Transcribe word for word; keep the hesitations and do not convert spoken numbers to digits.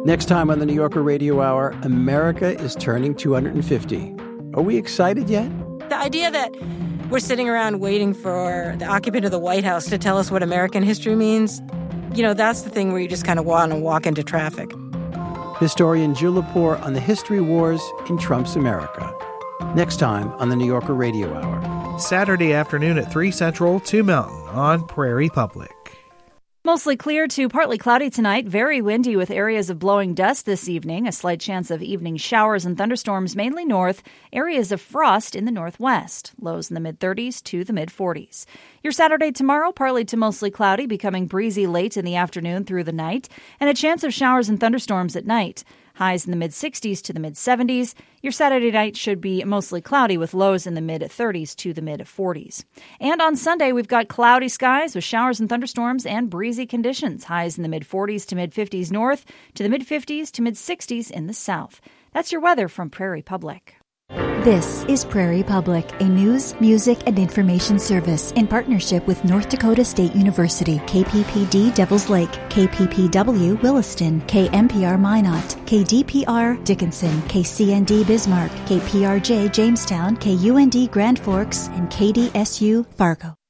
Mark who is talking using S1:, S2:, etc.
S1: Next time on the New Yorker Radio Hour, America is turning two hundred fifty. Are we excited yet?
S2: The idea that we're sitting around waiting for the occupant of the White House to tell us what American history means, you know, that's the thing where you just kind of want to walk into traffic.
S1: Historian Jill Lepore on the history wars in Trump's America. Next time on the New Yorker Radio Hour.
S3: Saturday afternoon at three Central, two Mountain on Prairie Public.
S4: Mostly clear to partly cloudy tonight. Very windy with areas of blowing dust this evening. A slight chance of evening showers and thunderstorms mainly north. Areas of frost in the northwest. Lows in the mid-thirties to the mid-forties. Your Saturday tomorrow, partly to mostly cloudy, becoming breezy late in the afternoon through the night. And a chance of showers and thunderstorms at night. Highs in the mid-sixties to the mid-seventies. Your Saturday night should be mostly cloudy with lows in the mid-thirties to the mid-forties. And on Sunday, we've got cloudy skies with showers and thunderstorms and breezy conditions. Highs in the mid-forties to mid-fifties north to the mid-fifties to mid-sixties in the south. That's your weather from Prairie Public.
S5: This is Prairie Public, a news, music, and information service in partnership with North Dakota State University, K P P D Devils Lake, K P P W Williston, K M P R Minot, K D P R Dickinson, K C N D Bismarck, K P R J Jamestown, K U N D Grand Forks, and K D S U Fargo.